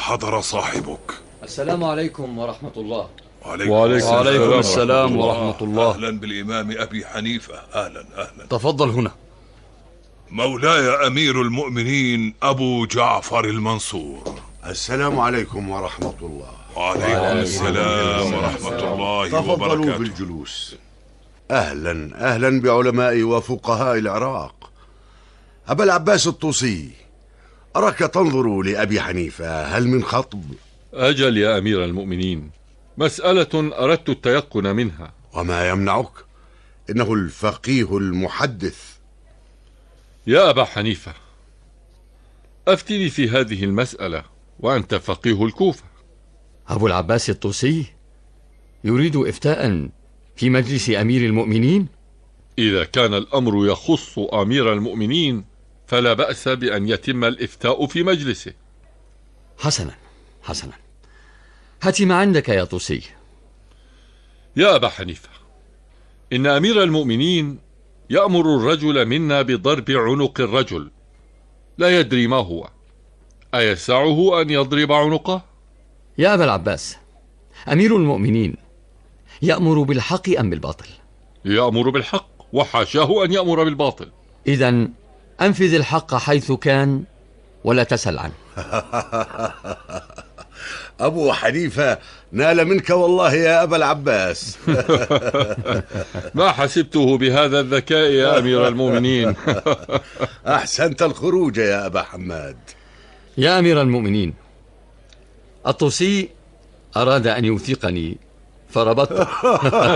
حضر صاحبك. السلام عليكم ورحمة الله. وعليكم السلام ورحمة الله. أهلا بالإمام أبي حنيفة. أهلا. تفضل هنا. مولاي أمير المؤمنين أبو جعفر المنصور. السلام عليكم ورحمة الله. وعليكم السلام ورحمة الله تفضلوا وبركاته. بالجلوس. أهلا بعلماء وفقهاء العراق. أبا العباس الطوسي، أراك تنظر لأبي حنيفة، هل من خطب؟ أجل يا أمير المؤمنين، مسألة أردت التيقن منها. وما يمنعك؟ إنه الفقيه المحدث. يا أبا حنيفة، أفتني في هذه المسألة وأنت فقيه الكوفة. أبو العباس الطوسي يريد إفتاء في مجلس أمير المؤمنين؟ إذا كان الأمر يخص أمير المؤمنين فلا بأس بأن يتم الإفتاء في مجلسه. حسنا، هات ما عندك يا طوسي. يا أبا حنيفة، إن أمير المؤمنين يأمر الرجل منا بضرب عنق الرجل، لا يدري ما هو، أيسعه أن يضرب عنقه؟ يا أبا العباس، أمير المؤمنين يأمر بالحق أم بالباطل؟ يأمر بالحق، وحاشاه أن يأمر بالباطل. إذن أنفذ الحق حيث كان ولا تسل عنه. أبو حنيفة نال منك والله يا أبا العباس. ما حسبته بهذا الذكاء يا أمير المؤمنين. أحسنت الخروج يا أبا حماد. يا أمير المؤمنين، الطوسي أراد أن يوثقني فربطته.